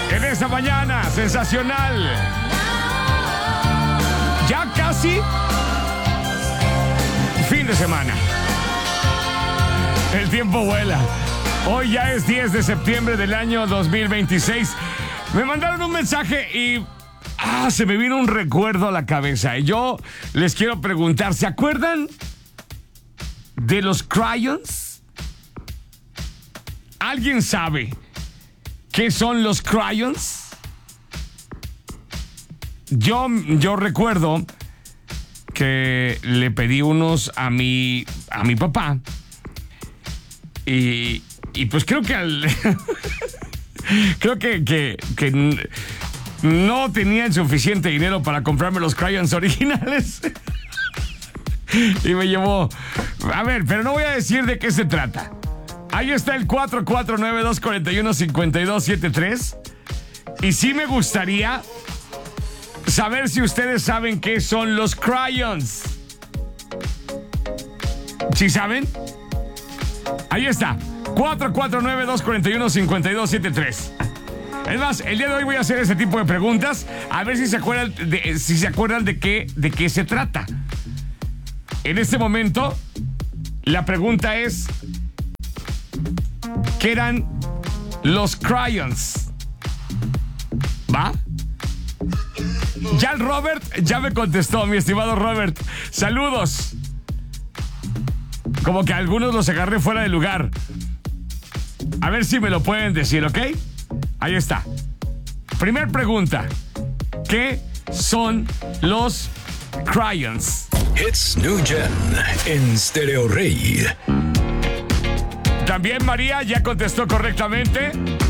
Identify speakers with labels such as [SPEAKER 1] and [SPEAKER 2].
[SPEAKER 1] En esta mañana, sensacional. Ya casi fin de semana. El tiempo vuela. Hoy ya es 10 de septiembre del año 2026. Me mandaron un mensaje y se me vino un recuerdo a la cabeza. Y yo les quiero preguntar, ¿se acuerdan de los crayons? ¿Alguien sabe qué son los crayons? Yo recuerdo que le pedí unos a mi papá y pues creo que creo que no tenían suficiente dinero para comprarme los crayons originales. Y me llevó. A ver, pero no voy a decir de qué se trata. Ahí está el 449-241-5273. Y sí me gustaría saber si ustedes saben qué son los crayons. ¿Sí saben? Ahí está. 449-241-5273. Es más, el día de hoy voy a hacer ese tipo de preguntas. A ver si se acuerdan de qué se trata. En este momento, la pregunta es: ¿qué eran los crayons? ¿Va? Ya el Robert ya me contestó, mi estimado Robert. Saludos. Como que a algunos los agarré fuera de lugar. A ver si me lo pueden decir, ¿ok? Ahí está. Primer pregunta. ¿Qué son los crayons?
[SPEAKER 2] It's New Gen en Stereo Rey.
[SPEAKER 1] También María ya contestó correctamente.